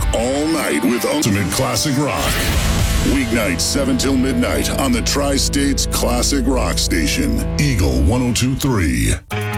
all night with ultimate classic rock. Weeknights 7 till midnight on the Tri-States Classic Rock Station, Eagle 102.3.